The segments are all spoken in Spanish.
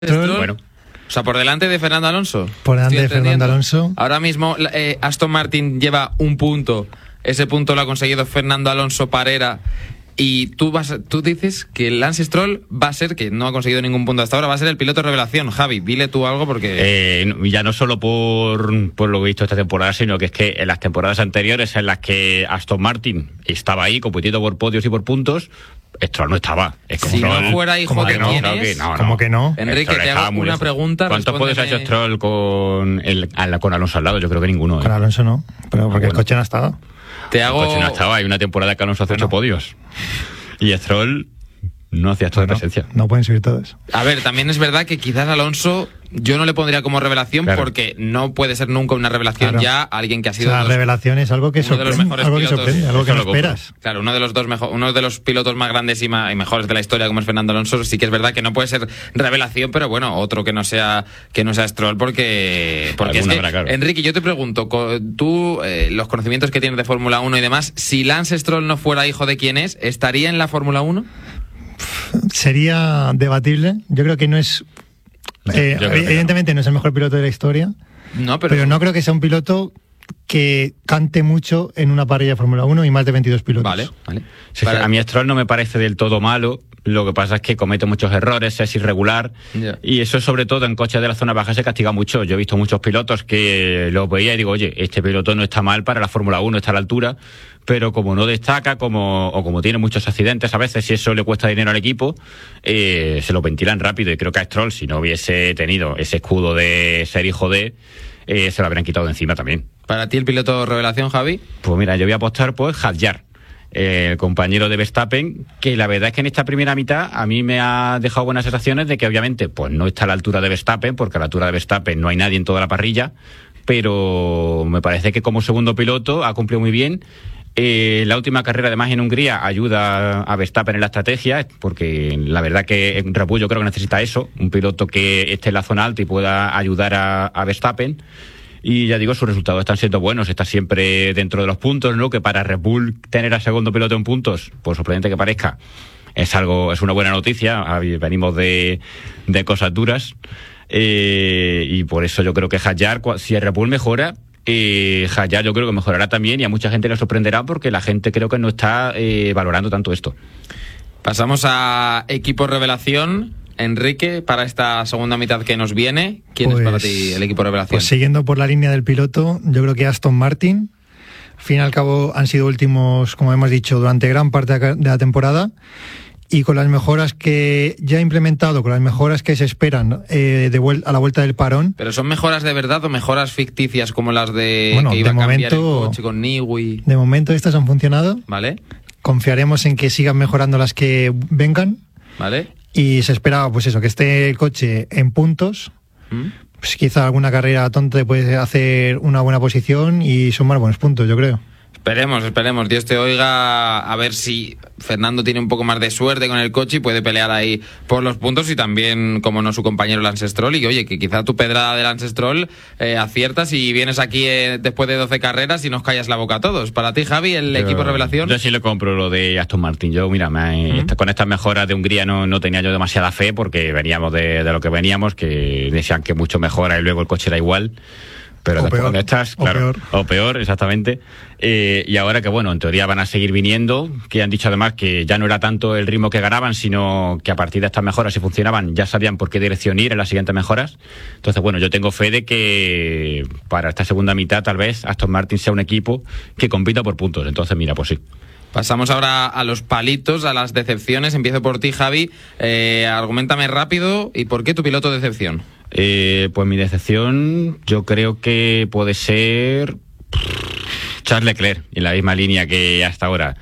Bueno. O sea, por delante de Fernando Alonso. Por delante de Fernando Alonso. Ahora mismo Aston Martin lleva un punto. Ese punto lo ha conseguido Fernando Alonso Parera. Y tú dices que Lance Stroll va a ser, que no ha conseguido ningún punto hasta ahora, va a ser el piloto revelación. Javi, dile tú algo porque... ya no solo por lo que he visto esta temporada, sino que es que en las temporadas anteriores en las que Aston Martin estaba ahí compitiendo por podios y por puntos, Stroll no estaba. Si no fuera hijo de quién es... ¿Cómo que no? Enrique, te hago una pregunta. ¿Cuántos podios ha hecho Stroll con Alonso al lado? Yo creo que ninguno. Con Alonso no, pero porque el coche no ha estado. El coche no estaba. Hay una temporada que Alonso hace 8 podios. Y Stroll no hacía toda presencia. No pueden subir todos. A ver, también es verdad que quizás Alonso yo no le pondría como revelación, porque no puede ser nunca una revelación ya alguien que ha sido... La revelación es algo que sorprende, algo que no esperas. Claro, uno de los pilotos más grandes y mejores de la historia, como es Fernando Alonso, sí que es verdad que no puede ser revelación, pero bueno, otro que no sea Stroll, porque es que, claro. Enrique, yo te pregunto, tú, los conocimientos que tienes de Fórmula 1 y demás, si Lance Stroll no fuera hijo de quién es, ¿estaría en la Fórmula 1? Sería debatible. Yo creo que no es... evidentemente no es el mejor piloto de la historia, pero no creo que sea un piloto que cante mucho en una parrilla de Fórmula 1 y más de 22 pilotos. Vale. Sí, a mí Stroll no me parece del todo malo. Lo que pasa es que comete muchos errores, es irregular, y eso sobre todo en coches de la zona baja se castiga mucho. Yo he visto muchos pilotos que los veía y digo, oye, este piloto no está mal para la Fórmula 1, está a la altura, pero como no destaca, como tiene muchos accidentes a veces, y eso le cuesta dinero al equipo, se lo ventilan rápido. Y creo que a Stroll, si no hubiese tenido ese escudo de ser hijo de, se lo habrían quitado de encima también. ¿Para ti el piloto revelación, Javi? Pues mira, yo voy a apostar por Hadjar, el compañero de Verstappen, que la verdad es que en esta primera mitad a mí me ha dejado buenas sensaciones de que obviamente pues no está a la altura de Verstappen, porque a la altura de Verstappen no hay nadie en toda la parrilla, pero me parece que como segundo piloto ha cumplido muy bien. La última carrera además en Hungría ayuda a Verstappen en la estrategia, porque la verdad que Red Bull yo creo que necesita eso, un piloto que esté en la zona alta y pueda ayudar a Verstappen. Y ya digo, sus resultados están siendo buenos, está siempre dentro de los puntos, ¿no? Que para Red Bull tener al segundo piloto en puntos, por sorprendente que parezca, es una buena noticia. Venimos de cosas duras, y por eso yo creo que Hadjar, si Red Bull mejora, Hadjar yo creo que mejorará también, y a mucha gente le sorprenderá porque la gente creo que no está valorando tanto esto. Pasamos a equipo revelación. Enrique, para esta segunda mitad que nos viene, ¿quién es para ti el equipo revelación? Pues siguiendo por la línea del piloto, yo creo que Aston Martin. Al fin y al cabo han sido últimos, como hemos dicho, durante gran parte de la temporada, y con las mejoras que ya ha implementado, con las mejoras que se esperan a la vuelta del parón. ¿Pero son mejoras de verdad o mejoras ficticias como las que iba a cambiar el coche con Newey? De momento estas han funcionado. Vale. Confiaremos en que sigan mejorando las que vengan. Vale. Y se esperaba, pues eso, que esté el coche en puntos. Pues quizá alguna carrera tonta te puede hacer una buena posición y sumar buenos puntos, yo creo. Esperemos, Dios te oiga, a ver si Fernando tiene un poco más de suerte con el coche y puede pelear ahí por los puntos, y también, como no, su compañero Lance Stroll. Y oye, que quizá tu pedrada de Lance Stroll aciertas y vienes aquí después de 12 carreras y nos callas la boca a todos. Para ti, Javi, el equipo revelación. Yo sí le compro lo de Aston Martin. Yo, mira, con estas mejoras de Hungría no tenía yo demasiada fe, porque veníamos de lo que veníamos, que decían que mucho mejora y luego el coche era igual. Pero después con estas, claro, o peor, exactamente. Y ahora que, bueno, en teoría van a seguir viniendo, que han dicho además que ya no era tanto el ritmo que ganaban, sino que a partir de estas mejoras, si funcionaban, ya sabían por qué dirección ir en las siguientes mejoras. Entonces, bueno, yo tengo fe de que para esta segunda mitad, tal vez, Aston Martin sea un equipo que compita por puntos. Entonces, mira, pues sí. Pasamos ahora a los palitos, a las decepciones. Empiezo por ti, Javi. Arguméntame rápido, ¿y por qué tu piloto de decepción? Pues mi decepción yo creo que puede ser Charles Leclerc, en la misma línea que hasta ahora.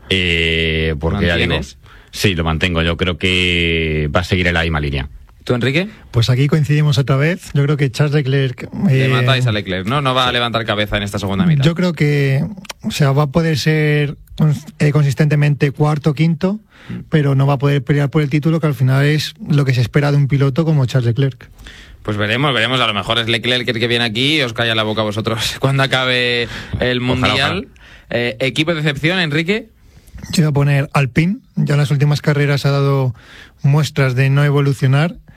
Porque ya digo, sí, lo mantengo. Yo creo que va a seguir en la misma línea. ¿Tú, Enrique? Pues aquí coincidimos otra vez. Yo creo que Charles Leclerc... Le matáis a Leclerc, ¿no? No va a levantar cabeza en esta segunda mitad. Yo creo que va a poder ser consistentemente cuarto, quinto, pero no va a poder pelear por el título, que al final es lo que se espera de un piloto como Charles Leclerc. Pues veremos. A lo mejor es Leclerc el que viene aquí y os calla la boca a vosotros cuando acabe el Mundial. Ojalá. ¿Equipo de decepción, Enrique? Yo voy a poner Alpine. Ya en las últimas carreras ha dado muestras de no evolucionar.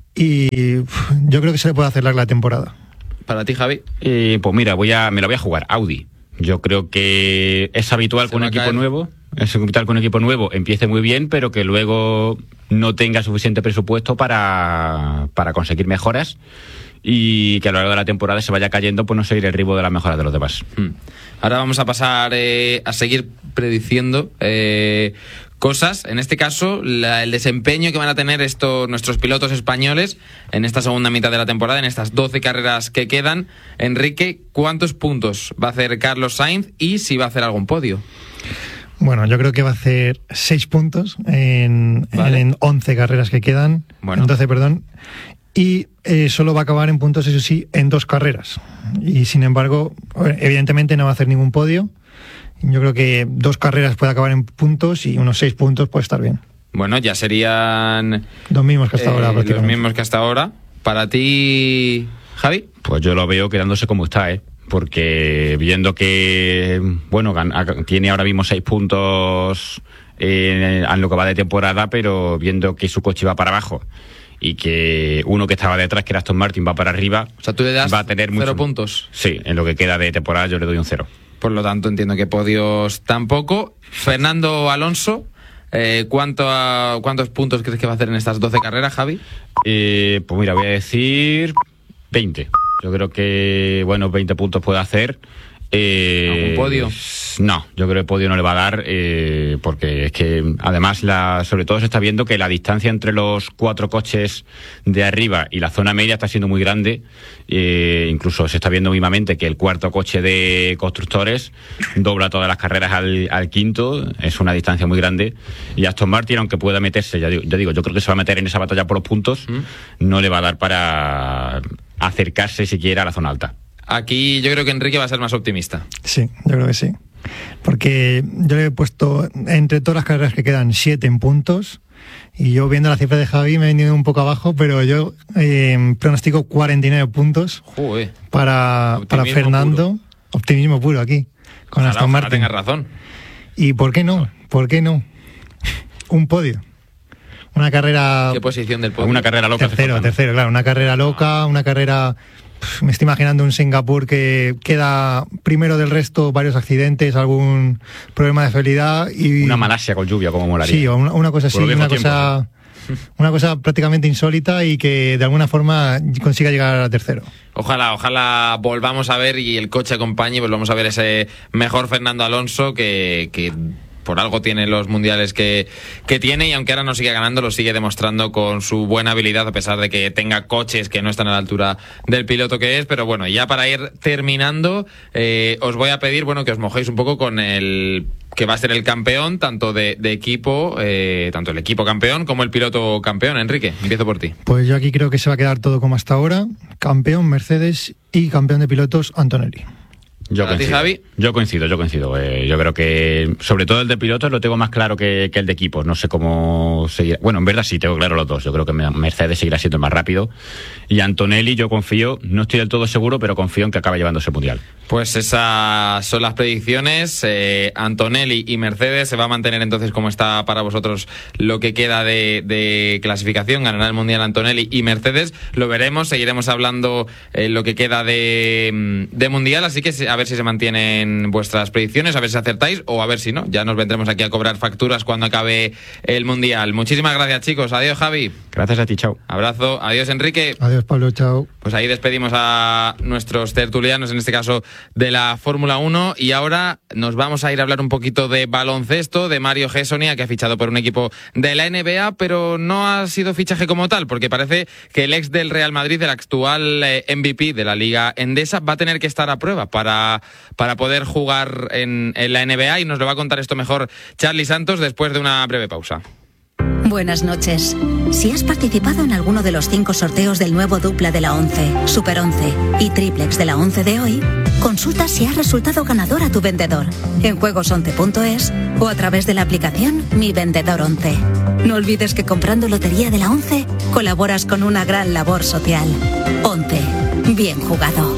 y yo creo que se le puede hacer larga la temporada. ¿Para ti, Javi? Pues mira, me la voy a jugar. Audi. Yo creo que es habitual con un equipo nuevo. Es habitual con un equipo nuevo empiece muy bien, pero que luego no tenga suficiente presupuesto para conseguir mejoras y que a lo largo de la temporada se vaya cayendo por no seguir el ritmo de las mejoras de los demás. Ahora vamos a pasar a seguir prediciendo cosas, en este caso el desempeño que van a tener nuestros pilotos españoles en esta segunda mitad de la temporada, en estas 12 carreras que quedan. Enrique, ¿cuántos puntos va a hacer Carlos Sainz y si va a hacer algún podio? Bueno, yo creo que va a hacer 6 puntos en 11 carreras que quedan, en 12, perdón, y solo va a acabar en puntos, eso sí, en 2 carreras. Y sin embargo, evidentemente no va a hacer ningún podio. Yo creo que 2 carreras puede acabar en puntos y unos 6 puntos puede estar bien. Bueno, ya serían los mismos que hasta ahora. Los mismos que hasta ahora. ¿Para ti, Javi? Pues yo lo veo quedándose como está, porque viendo que, bueno, tiene ahora mismo 6 puntos en lo que va de temporada, pero viendo que su coche va para abajo y que uno que estaba detrás, que era Aston Martin, va para arriba, o sea, ¿tú le das va a tener 0 puntos? Sí, en lo que queda de temporada yo le doy un 0. Por lo tanto, entiendo que podios tampoco. Fernando Alonso, ¿cuántos puntos crees que va a hacer en estas 12 carreras, Javi? Pues mira, voy a decir 20. Yo creo que, 20 puntos puede hacer. ¿Algún podio? No, yo creo que podio no le va a dar, porque es que además sobre todo se está viendo que la distancia entre los 4 coches de arriba y la zona media está siendo muy grande. Incluso se está viendo mismamente que el 4º coche de constructores dobla todas las carreras al quinto. Es una distancia muy grande, y Aston Martin, aunque pueda meterse, yo creo que se va a meter en esa batalla por los puntos, no le va a dar para acercarse siquiera a la zona alta. Aquí yo creo que Enrique va a ser más optimista. Sí, yo creo que sí. Porque yo le he puesto entre todas las carreras que quedan 7 en puntos, y yo viendo la cifra de Javi me he venido un poco abajo, pero yo pronostico 49 puntos. Joder. para Fernando. Puro. Optimismo puro aquí, con Aston Martin. Tengas razón. ¿Y por qué no? ¿Por qué no? Un podio. Una carrera... ¿Qué posición del podio? Una carrera loca. Tercero, claro. Una carrera loca, una carrera... Me estoy imaginando un Singapur que queda primero del resto, varios accidentes, algún problema de fiabilidad y... Una Malasia con lluvia, como molaría. Sí, una cosa así, una cosa prácticamente insólita, y que de alguna forma consiga llegar a tercero. Ojalá volvamos a ver, y el coche acompañe, y volvamos a ver ese mejor Fernando Alonso que por algo tiene los mundiales que tiene, y aunque ahora no sigue ganando, lo sigue demostrando con su buena habilidad, a pesar de que tenga coches que no están a la altura del piloto que es. Pero bueno, ya para ir terminando, os voy a pedir, que os mojéis un poco con el que va a ser el campeón, tanto de equipo, tanto el equipo campeón como el piloto campeón. Enrique, empiezo por ti. Pues yo aquí creo que se va a quedar todo como hasta ahora. Campeón Mercedes y campeón de pilotos Antonelli. Yo coincido. Yo creo que sobre todo el de pilotos lo tengo más claro que el de equipos. No sé cómo seguirá. Bueno, en verdad sí tengo claro los dos. Yo creo que Mercedes seguirá siendo el más rápido, y Antonelli yo confío, no estoy del todo seguro, pero confío en que acabe llevándose el mundial. Pues esas son las predicciones. Antonelli y Mercedes. Se va a mantener entonces como está para vosotros lo que queda de clasificación. Ganará el mundial Antonelli y Mercedes. Lo veremos, seguiremos hablando lo que queda de mundial, así que a ver si se mantienen vuestras predicciones, a ver si acertáis, o a ver si no. Ya nos vendremos aquí a cobrar facturas cuando acabe el mundial. Muchísimas gracias, chicos. Adiós, Javi. Gracias a ti, chao. Abrazo. Adiós, Enrique. Adiós, Pablo, chao. Pues ahí despedimos a nuestros tertulianos, en este caso de la Fórmula 1, y ahora nos vamos a ir a hablar un poquito de baloncesto, de Mario Hezonja, que ha fichado por un equipo de la NBA, pero no ha sido fichaje como tal, porque parece que el ex del Real Madrid, el actual MVP de la Liga Endesa, va a tener que estar a prueba para poder jugar en la NBA, y nos lo va a contar esto mejor Charly Santos después de una breve pausa. Buenas noches. Si has participado en alguno de los 5 sorteos del nuevo dupla de la 11, Super 11 y triplex de la 11 de hoy, consulta si has resultado ganador a tu vendedor en juegos11.es o a través de la aplicación Mi Vendedor 11. No olvides que comprando lotería de la 11 colaboras con una gran labor social. 11. Bien jugado.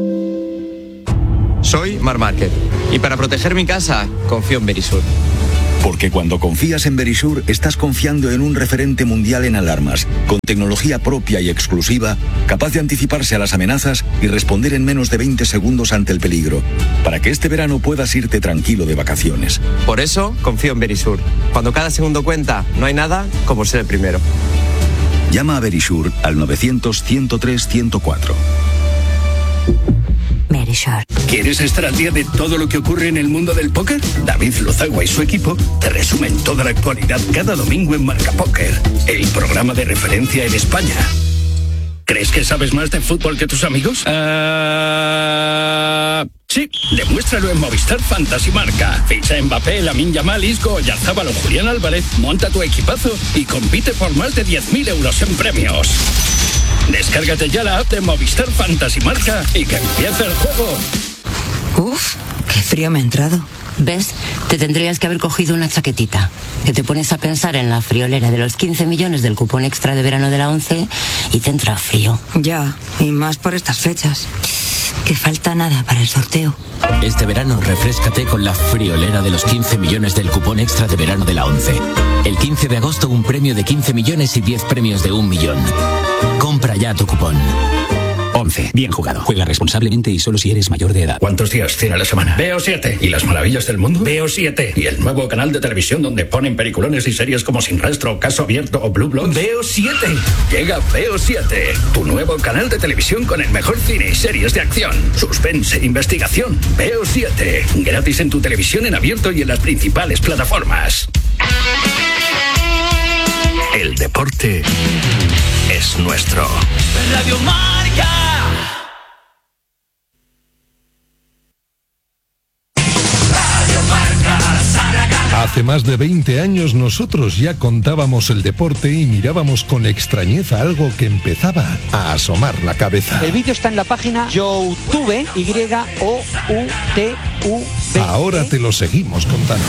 Soy Marc Márquez y para proteger mi casa confío en Verisur. Porque cuando confías en Verisure, estás confiando en un referente mundial en alarmas, con tecnología propia y exclusiva, capaz de anticiparse a las amenazas y responder en menos de 20 segundos ante el peligro, para que este verano puedas irte tranquilo de vacaciones. Por eso, confío en Verisure. Cuando cada segundo cuenta, no hay nada como ser el primero. Llama a Verisure al 900-103-104. Verisure. ¿Quieres estar al día de todo lo que ocurre en el mundo del póker? David Luzagua y su equipo te resumen toda la actualidad cada domingo en Marca Póker, el programa de referencia en España. ¿Crees que sabes más de fútbol que tus amigos? Sí, demuéstralo en Movistar Fantasy Marca. Ficha a Mbappé, Lamine Yamal, Isco, Oyarzabal o Julián Álvarez, monta tu equipazo y compite por más de 10.000 euros en premios. Descárgate ya la app de Movistar Fantasy Marca y que empiece el juego. Uf, qué frío me ha entrado. ¿Ves? Te tendrías que haber cogido una chaquetita. Que te pones a pensar en la friolera de los 15 millones del cupón extra de verano de la 11 y te entra frío. Ya, y más por estas fechas. Que falta nada para el sorteo. Este verano refréscate con la friolera de los 15 millones del cupón extra de verano de la 11. El 15 de agosto un premio de 15 millones y 10 premios de 1 millón. Compra ya tu cupón. 11. Bien jugado. Juega responsablemente y solo si eres mayor de edad. ¿Cuántos días tiene la semana? Veo 7. ¿Y las maravillas del mundo? Veo 7. ¿Y el nuevo canal de televisión donde ponen peliculones y series como Sin Rastro, Caso Abierto o Blue Bloods? Veo 7. Llega Veo 7. Tu nuevo canal de televisión con el mejor cine y series de acción, suspense, investigación. Veo 7. Gratis en tu televisión en abierto y en las principales plataformas. El deporte es nuestro. Radio Marca. Hace más de 20 años nosotros ya contábamos el deporte y mirábamos con extrañeza algo que empezaba a asomar la cabeza. El vídeo está en la página YouTube, YOUTUV. Ahora te lo seguimos contando.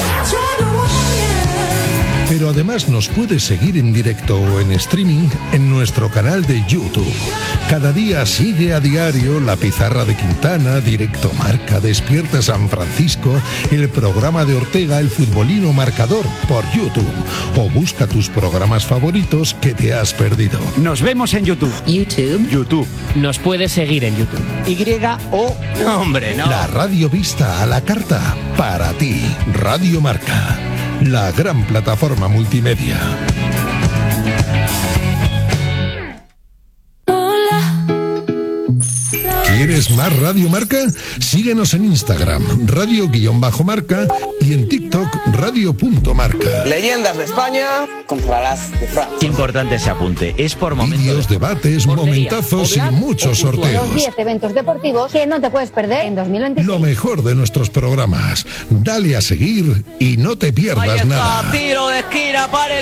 Pero además nos puedes seguir en directo o en streaming en nuestro canal de YouTube. Cada día sigue a diario La Pizarra de Quintana, Directo Marca, Despierta San Francisco, el programa de Ortega, El Futbolino Marcador por YouTube. O busca tus programas favoritos que te has perdido. Nos vemos en YouTube. YouTube. Nos puedes seguir en YouTube. No, hombre, no. La radio vista a la carta para ti. Radio Marca. La gran plataforma multimedia. ¿Quieres más Radio Marca? Síguenos en Instagram, radio_marca y en TikTok, radio.marca. Leyendas de España contra las de Francia. Importante ese apunte. Es por momentos. Vídeos, debates, momentazos y muchos sorteos. Los 10 eventos deportivos que no te puedes perder en 2026. Lo mejor de nuestros programas. Dale a seguir y no te pierdas nada. Tiro de esquina para el